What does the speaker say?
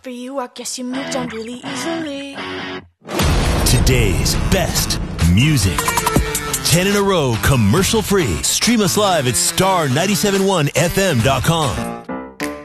for you, I guess you moved on really easily. Today's best music. 10 in a row, commercial free. Stream us live at star971fm.com.